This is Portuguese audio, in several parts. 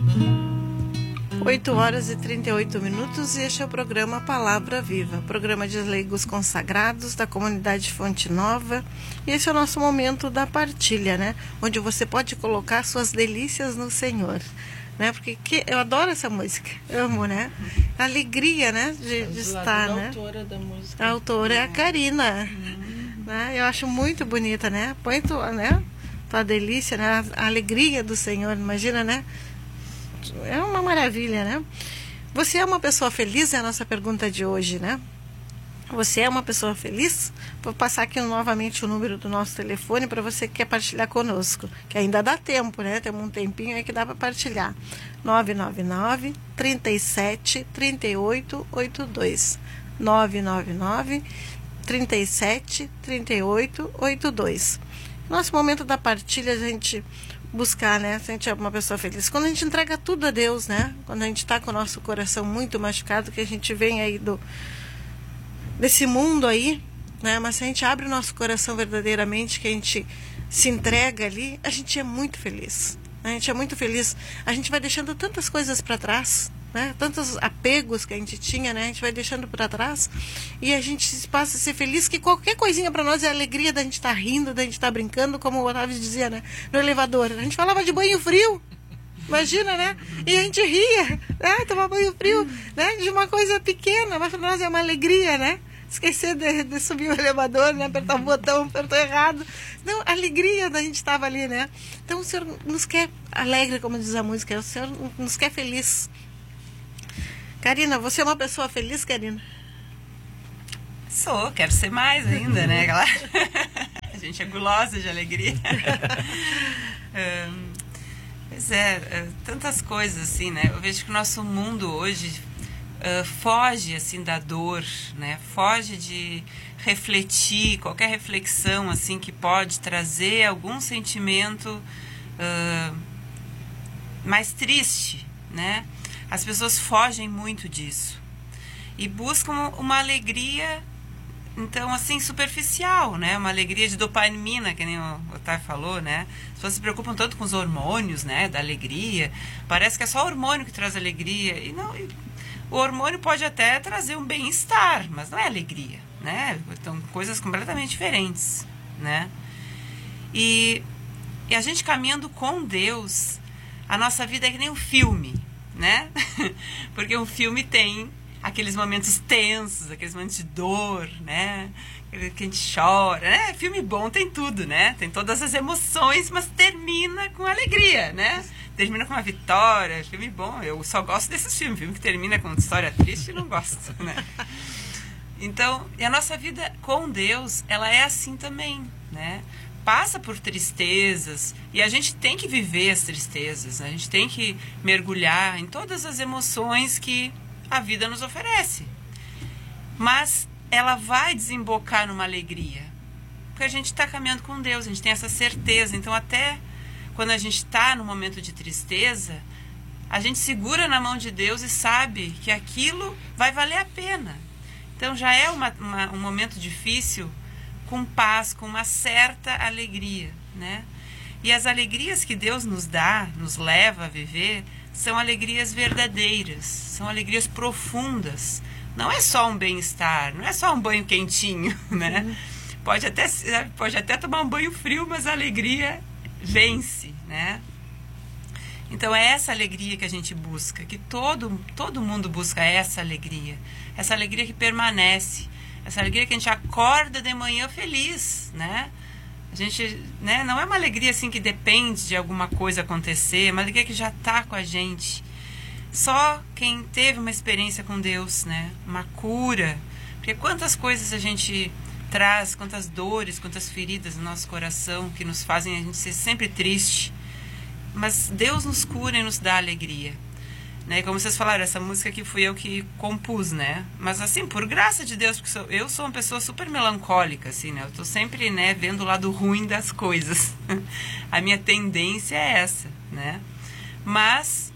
8h38 e este é o programa Palavra Viva, programa de leigos consagrados da comunidade Fonte Nova. E esse é o nosso momento da partilha, né? Onde você pode colocar suas delícias no Senhor, né? Porque eu adoro essa música, amo, né? A alegria, né? De estar, né? A autora da música. A autora é a Karina, né? Eu acho muito bonita, né? Põe tua, né? Tua delícia, né? A alegria do Senhor, imagina, né? É uma maravilha, né? Você é uma pessoa feliz? É a nossa pergunta de hoje, né? Você é uma pessoa feliz? Vou passar aqui novamente o número do nosso telefone para você que quer partilhar conosco, que ainda dá tempo, né? Temos um tempinho aí que dá para partilhar. 999 37 38 82. 999 37 38 82. Nosso momento da partilha, a gente buscar, né? Se a gente é uma pessoa feliz. Quando a gente entrega tudo a Deus, né? Quando a gente está com o nosso coração muito machucado, que a gente vem aí desse mundo aí, né? Mas se a gente abre o nosso coração verdadeiramente, que a gente se entrega ali, a gente é muito feliz. A gente é muito feliz. A gente vai deixando tantas coisas para trás, né? Tantos apegos que a gente tinha, né? A gente vai deixando para trás e a gente passa a ser feliz, que qualquer coisinha para nós é a alegria da gente estar rindo, da gente estar brincando, como o Otávio dizia, né? No elevador. A gente falava de banho frio, imagina, né? E a gente ria, né? Tomar banho frio, né? De uma coisa pequena, mas para nós é uma alegria, né? Esquecer de subir o elevador, né? Apertar o botão, apertou errado. Não, a alegria da gente estava ali, né? Então o Senhor nos quer alegre, como diz a música, o Senhor nos quer feliz. Karina, você é uma pessoa feliz, Karina? Sou, quero ser mais ainda, né? A gente é gulosa de alegria. Pois é, tantas coisas assim, né? Eu vejo que o nosso mundo hoje foge assim da dor, né? Foge de refletir, qualquer reflexão assim que pode trazer algum sentimento mais triste, né? As pessoas fogem muito disso e buscam uma alegria, então, assim, superficial, né? Uma alegria de dopamina, que nem o Otávio falou, né? As pessoas se preocupam tanto com os hormônios, né? Da alegria. Parece que é só o hormônio que traz alegria. E não, o hormônio pode até trazer um bem-estar, mas não é alegria, né? São coisas completamente diferentes, né? E a gente caminhando com Deus, a nossa vida é que nem um filme, né? Porque um filme tem aqueles momentos tensos, aqueles momentos de dor, né? Que a gente chora, né? Filme bom tem tudo, né? Tem todas as emoções, mas termina com alegria, né? Termina com uma vitória. Filme bom, eu só gosto desses filmes. Filme que termina com história triste, não gosto, né? Então, e a nossa vida com Deus, ela é assim também, né? Passa por tristezas e a gente tem que viver as tristezas, né? A gente tem que mergulhar em todas as emoções que a vida nos oferece, mas ela vai desembocar numa alegria, porque a gente está caminhando com Deus, a gente tem essa certeza. Então até quando a gente está no momento de tristeza, a gente segura na mão de Deus e sabe que aquilo vai valer a pena. Então já é um momento difícil, com paz, com uma certa alegria, né? E as alegrias que Deus nos dá, nos leva a viver, são alegrias verdadeiras, são alegrias profundas. Não é só um bem-estar, não é só um banho quentinho, né? Pode até tomar um banho frio, mas a alegria vence, né? Então é essa alegria que a gente busca, que todo mundo busca essa alegria que permanece. Essa alegria que a gente acorda de manhã feliz, né? A gente, né, não é uma alegria assim que depende de alguma coisa acontecer, é uma alegria que já está com a gente. Só quem teve uma experiência com Deus, né? Uma cura. Porque quantas coisas a gente traz, quantas dores, quantas feridas no nosso coração que nos fazem a gente ser sempre triste. Mas Deus nos cura e nos dá alegria. Né? Como vocês falaram, essa música aqui fui eu que compus, né? Mas assim, por graça de Deus, porque eu sou uma pessoa super melancólica, assim, né? Eu tô sempre, né, vendo o lado ruim das coisas. A minha tendência é essa, né? Mas,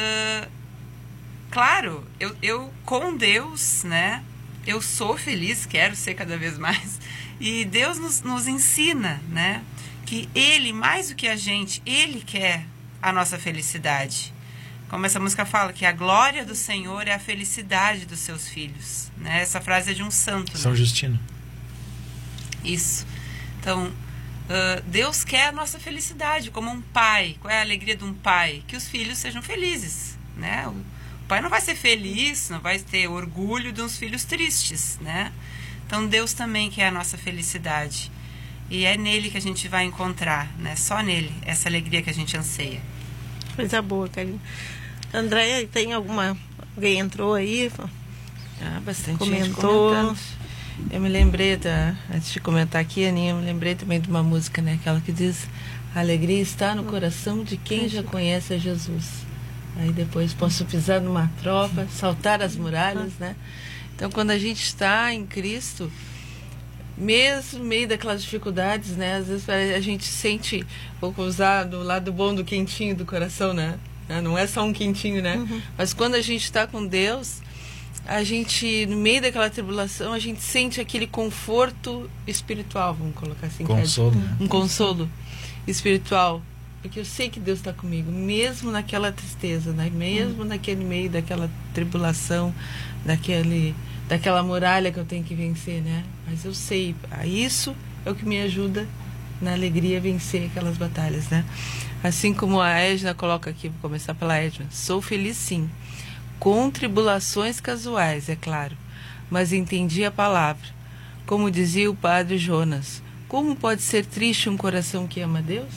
claro, eu com Deus, né? Eu sou feliz, quero ser cada vez mais. E Deus nos ensina, né? Que Ele, mais do que a gente, Ele quer a nossa felicidade. como essa música fala, que a glória do Senhor é a felicidade dos seus filhos, né? Essa frase é de um santo, São né? Justino. Isso. Então, Deus quer a nossa felicidade, como um pai. Qual é a alegria de um pai? Que os filhos sejam felizes, né? O pai não vai ser feliz, não vai ter orgulho de uns filhos tristes, né? Então, Deus também quer a nossa felicidade. E é nele que a gente vai encontrar, né? Só nele, essa alegria que a gente anseia. Coisa boa, Karina. Andréia, tem alguma... Alguém entrou aí? Bastante gente Comentou. comentando. Eu me lembrei, antes de comentar aqui, Aninha, eu me lembrei também de uma música, né? Aquela que diz: a alegria está no coração de quem já conhece a Jesus. Aí depois posso pisar numa tropa, saltar as muralhas, né? Então, quando a gente está em Cristo, mesmo no meio daquelas dificuldades, né? Às vezes a gente sente, vou usar do lado bom do quentinho do coração, né? Não é só um quentinho, né? Mas quando a gente está com Deus, a gente, no meio daquela tribulação, a gente sente aquele conforto espiritual, vamos colocar assim. Consolo, né? Um consolo espiritual. Porque eu sei que Deus está comigo, mesmo naquela tristeza, né? Mesmo naquele meio daquela tribulação, daquela muralha que eu tenho que vencer, né? Mas eu sei, isso é o que me ajuda na alegria a vencer aquelas batalhas, né? Assim como a Edna coloca aqui, vou começar pela Edna: sou feliz sim, com tribulações casuais, é claro, mas entendi a palavra. Como dizia o padre Jonas, como pode ser triste um coração que ama Deus?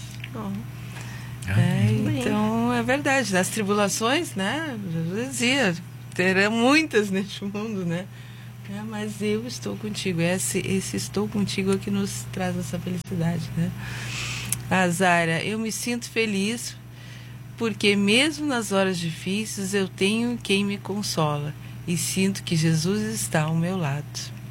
Então, é verdade, nas tribulações, né? Jesus dizia, terão muitas neste mundo, né? Mas eu estou contigo. Esse estou contigo é que nos traz essa felicidade, né? A Zaira: eu me sinto feliz porque mesmo nas horas difíceis eu tenho quem me consola e sinto que Jesus está ao meu lado.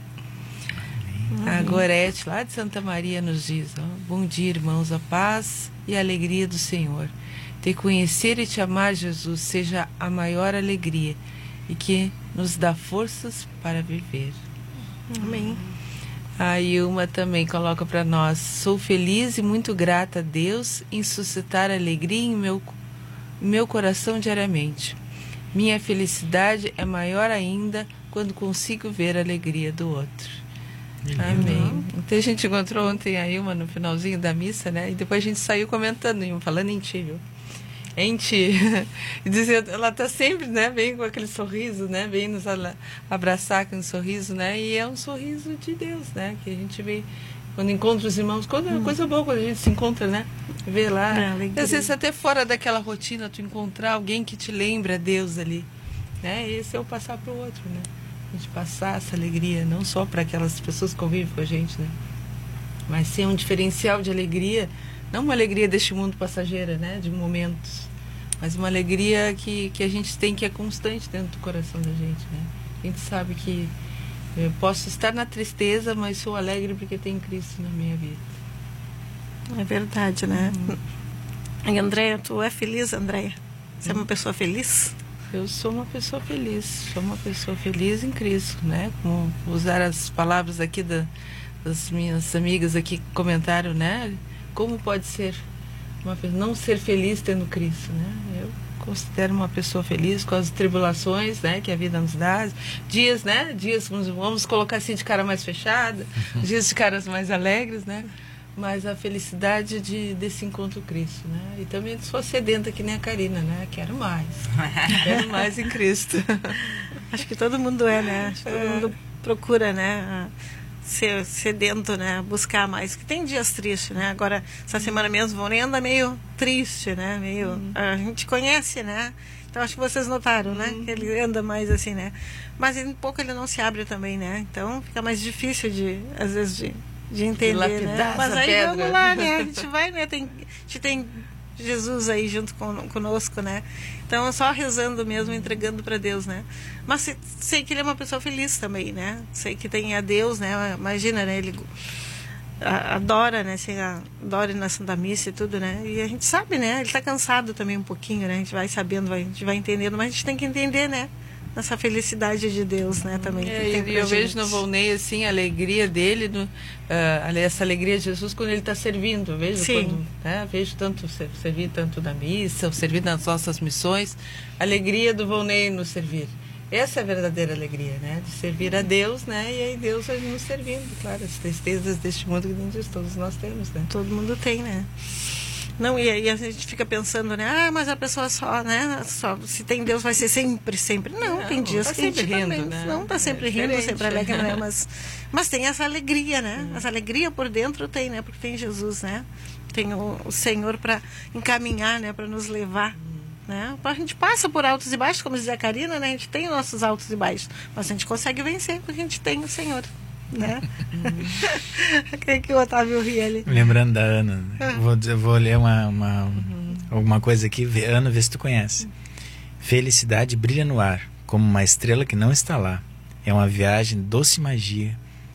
A Gorete, lá de Santa Maria, nos diz: bom dia, irmãos, a paz e a alegria do Senhor. Te conhecer e te amar, Jesus, seja a maior alegria e que nos dá forças para viver. Amém. A Ilma também coloca para nós: sou feliz e muito grata a Deus em suscitar alegria em meu coração diariamente. Minha felicidade é maior ainda quando consigo ver a alegria do outro. Amém. Então a gente encontrou ontem a Ilma no finalzinho da missa, né? E depois a gente saiu comentando, Ilma, falando em ti, viu? Em ti. E dizendo, ela está sempre, né? Vem com aquele sorriso, né? Vem nos abraçar com um sorriso, né? E é um sorriso de Deus, né? Que a gente vê quando encontra os irmãos. Quando é uma coisa boa quando a gente se encontra, né? Vê lá. Às vezes até fora daquela rotina, tu encontrar alguém que te lembra Deus ali, né? Esse é o passar para o outro, né? A gente passar essa alegria, não só para aquelas pessoas que convivem com a gente, né? Mas ser um diferencial de alegria, não uma alegria deste mundo passageira, né? De momentos, mas uma alegria que a gente tem, que é constante dentro do coração da gente, né? A gente sabe que eu posso estar na tristeza, mas sou alegre porque tem Cristo na minha vida. É verdade, né? E Andréia, tu é feliz, Andréia? Você é uma pessoa feliz? Eu sou uma pessoa feliz em Cristo, né? Como usar as palavras aqui das minhas amigas aqui que comentaram, né? Como pode ser não ser feliz tendo Cristo, né? Eu considero uma pessoa feliz com as tribulações, né? Que a vida nos dá, dias, né? Dias, vamos colocar assim, de cara mais fechada, dias de caras mais alegres, né? Mas a felicidade desse encontro Cristo, né? E também sou sedenta que nem a Karina, né? Quero mais em Cristo. Acho que todo mundo é, né? Acho que todo mundo procura, né? Ser sedento, né? Buscar mais. Que tem dias tristes, né? Agora, essa semana mesmo, vão nem anda meio triste, né? Meio... A gente conhece, né? Então, acho que vocês notaram, né? Que ele anda mais assim, né? Mas um pouco ele não se abre também, né? Então, fica mais difícil às vezes, de entender, né? Mas aí pedra. Vamos lá, né? A gente vai, né? A gente tem Jesus aí junto conosco, né? Então, só rezando mesmo, entregando para Deus, né? Mas sei que ele é uma pessoa feliz também, né? Sei que tem a Deus, né? Imagina, né? Ele adora, né? Adora ir na Santa Missa e tudo, né? E a gente sabe, né? Ele está cansado também um pouquinho, né? A gente vai sabendo, a gente vai entendendo, mas a gente tem que entender, né? nessa felicidade de Deus, né? Também. Que tem pra eu gente. vejo no Volney, assim, a alegria dele, essa alegria de Jesus quando ele está servindo. Vejo Sim. quando, né, vejo tanto servir tanto na missa, servir nas nossas missões. A alegria do Volney nos servir. Essa é a verdadeira alegria, né? De servir a Deus, né? E aí Deus vai nos servindo, claro, as tristezas deste mundo que todos nós temos, né? Todo mundo tem, né? Não, e aí a gente fica pensando, né? Ah, mas a pessoa só, né? Só, se tem Deus vai ser sempre, sempre. Não, tem dias tá que a gente sempre rindo, também né? não tá sempre rindo, diferente. sempre alegre, né? Mas tem essa alegria, né? Essa alegria por dentro tem, né? Porque tem Jesus, né? Tem o Senhor para encaminhar, né? Para nos levar. Né? A gente passa por altos e baixos, como dizia a Karina, né? A gente tem nossos altos e baixos, mas a gente consegue vencer porque a gente tem o Senhor, né? Quem que o Otávio ri ali? Lembrando da Ana, né? Vou ler alguma coisa aqui. Ana, vê se tu conhece. Felicidade brilha no ar, como uma estrela que não está lá. É uma viagem doce magia.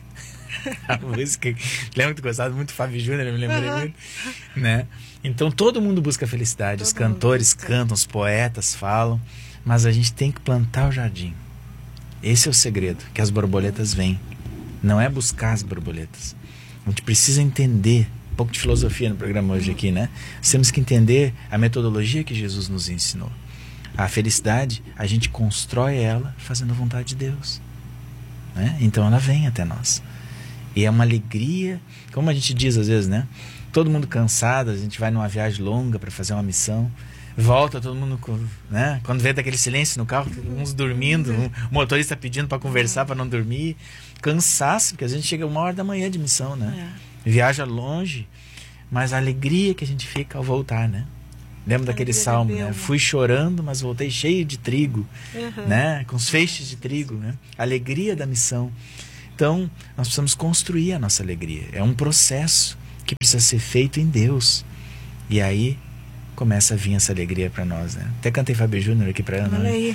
A música, lembra que tu gostava muito do Fábio Júnior, eu me lembrei muito, né? Então todo mundo busca felicidade, os cantores cantam, os poetas falam, mas a gente tem que plantar o jardim. Esse é o segredo, que as borboletas vêm. Não é buscar as borboletas. A gente precisa entender, um pouco de filosofia no programa hoje aqui, né? Nós temos que entender a metodologia que Jesus nos ensinou. A felicidade, a gente constrói ela fazendo a vontade de Deus, né? Então ela vem até nós. E é uma alegria, como a gente diz às vezes, né? Todo mundo cansado, a gente vai numa viagem longa para fazer uma missão, volta todo mundo, né? Quando vê daquele silêncio no carro, uns dormindo, o motorista pedindo para conversar, para não dormir, cansaço, porque a gente chega 1h da manhã de missão, né? Viaja longe, mas a alegria que a gente fica ao voltar, né? Lembra daquele salmo, né? Fui chorando, mas voltei cheio de trigo, né? Com os feixes de trigo, né? A alegria da missão. Então, nós precisamos construir a nossa alegria. É um processo que precisa ser feito em Deus. E aí começa a vir essa alegria para nós, né? Até cantei Fábio Júnior aqui para Ana. Olha aí.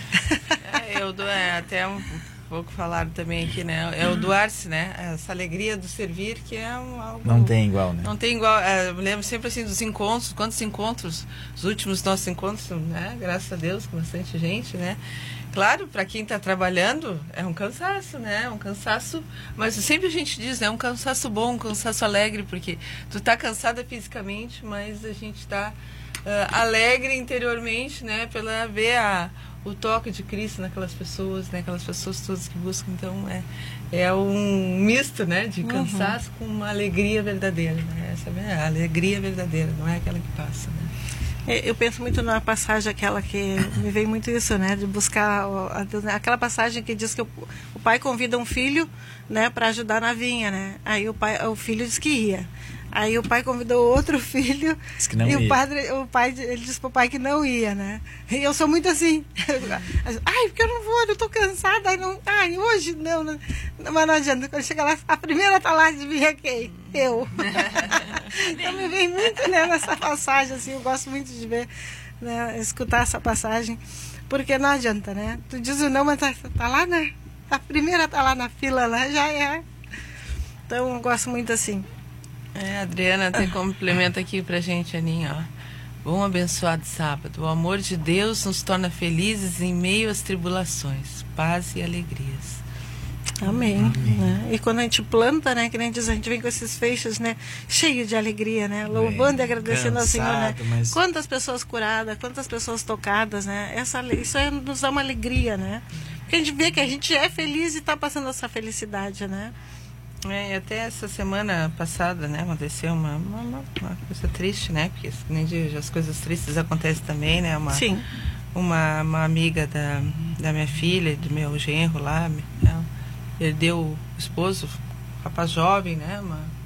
Até um pouco falaram também aqui, né? É o doar-se, né? Essa alegria do servir que é algo... Não tem igual, né? Não tem igual. Eu me lembro sempre assim dos encontros, quantos encontros, os últimos nossos encontros, né? Graças a Deus, com bastante gente, né? Claro, para quem está trabalhando, é um cansaço, né? Um cansaço, mas sempre a gente diz, né? Um cansaço bom, um cansaço alegre, porque tu está cansada fisicamente, mas a gente está alegre interiormente, né? Pela ver o toque de Cristo naquelas pessoas, né? Aquelas pessoas todas que buscam. Então, é um misto, né? De cansaço com uma alegria verdadeira, né? Essa é a alegria verdadeira, não é aquela que passa, né? Eu penso muito na passagem aquela que me veio muito isso, né? De buscar aquela passagem que diz que o pai convida um filho, né, para ajudar na vinha, né? Aí o filho diz que ia. Aí o pai convidou outro filho e o pai ele disse pro pai que não ia, né? E eu sou muito assim. Ai, porque eu não vou, eu tô cansada. Ai, hoje não. Mas não adianta. Quando chega lá, a primeira tá lá de vir quem? Eu. Então me vem muito, né, nessa passagem, assim, eu gosto muito de ver, né, escutar essa passagem, porque não adianta, né? Tu diz o não, mas tá lá, né? A primeira tá lá na fila, lá já é. Então eu gosto muito assim. A Adriana até complementa aqui pra gente, Aninha, ó. Bom abençoado sábado. O amor de Deus nos torna felizes em meio às tribulações, paz e alegrias. Amém. Né? E quando a gente planta, né, que nem diz, a gente vem com esses feixes, né, cheio de alegria, né, louvando e agradecendo ao Senhor, né? Mas... Quantas pessoas curadas, quantas pessoas tocadas, né? Isso nos dá uma alegria, né? Porque a gente vê que a gente é feliz e está passando essa felicidade, né? E até essa semana passada, né, aconteceu uma coisa triste, né? Porque nem as coisas tristes acontecem também, né? Sim. Uma amiga da minha filha, do meu genro lá, ela perdeu o esposo, um rapaz jovem, né?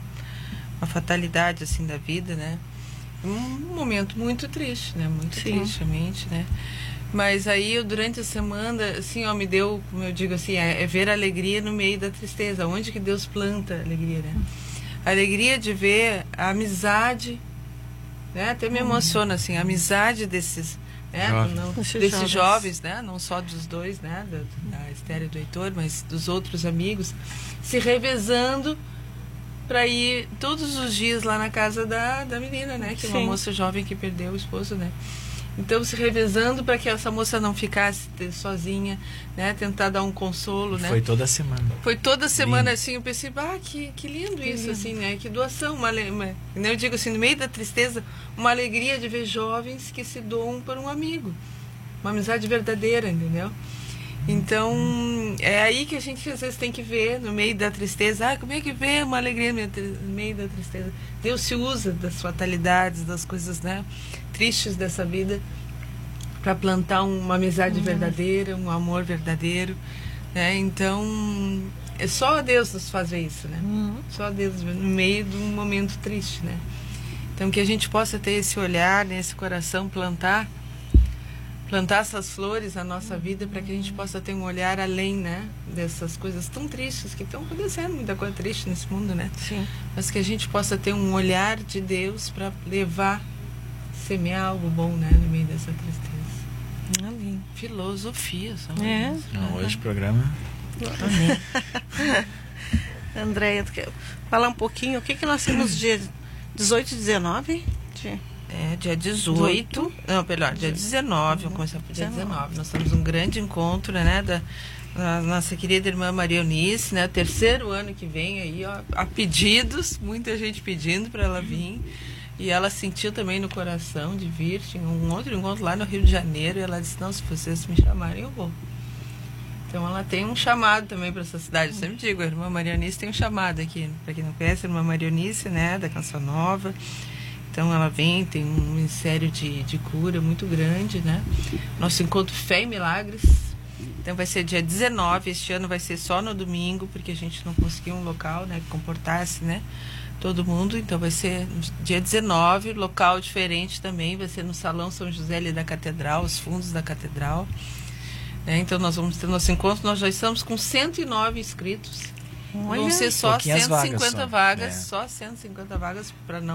Uma fatalidade assim da vida, né? Um momento muito triste, né? Muito triste, realmente, né? Mas aí, durante a semana, assim, ó, me deu, como eu digo assim, é ver a alegria no meio da tristeza. Onde que Deus planta a alegria, né? A alegria de ver a amizade, né? Até me emociona, assim, a amizade desses, né? Desses jovens, né? Não só dos dois, né? Da Esther e do Heitor, mas dos outros amigos, se revezando para ir todos os dias lá na casa da menina, né? Que é uma moça jovem que perdeu o esposo, né? Então, se revezando para que essa moça não ficasse sozinha, né? Tentar dar um consolo, né? Foi toda semana. Foi toda semana, Lindo. assim, eu pensei, que lindo isso, assim, né? Que doação, eu digo assim, no meio da tristeza, uma alegria de ver jovens que se doam por um amigo. Uma amizade verdadeira, entendeu? Então, é aí que a gente às vezes tem que ver, no meio da tristeza, como é que vê uma alegria no meio da tristeza? Deus se usa das fatalidades, das coisas, né, tristes dessa vida, para plantar uma amizade verdadeira, um amor verdadeiro, né? Então, é só Deus nos fazer isso, né? Só Deus no meio de um momento triste, né? Então, que a gente possa ter esse olhar, né, esse coração, plantar essas flores na nossa vida, para que a gente possa ter um olhar além, né, dessas coisas tão tristes que estão acontecendo, muita coisa triste nesse mundo, né? Sim. Mas que a gente possa ter um olhar de Deus para levar, semear algo bom, né, no meio dessa tristeza. Amém. Filosofia, só. Não, hoje o programa... Andréia, tu quer falar um pouquinho? O que nós temos dia 18 e 19? Dia 18. Não, melhor, dia 19. Vamos começar por dia 19. Nós temos um grande encontro, né, da nossa querida irmã Maria Eunice, né? 3º ano que vem aí, ó, a pedidos, muita gente pedindo para ela vir. E ela sentiu também no coração de vir. Tinha um outro encontro lá no Rio de Janeiro. E ela disse: não, se vocês me chamarem, eu vou. Então ela tem um chamado também para essa cidade. Eu sempre digo, a irmã Maria Eunice tem um chamado aqui. Para quem não conhece, a irmã Maria Eunice, né, da Canção Nova. Então ela vem, tem um ministério de cura muito grande, né? Nosso encontro Fé e Milagres. Então vai ser dia 19, este ano vai ser só no domingo, porque a gente não conseguiu um local, né, que comportasse, né, todo mundo. Então vai ser dia 19, local diferente também, vai ser no Salão São José ali da Catedral, os fundos da Catedral. Então nós vamos ter nosso encontro, nós já estamos com 109 inscritos. Vão ser só 150 vagas, só 150 vagas para não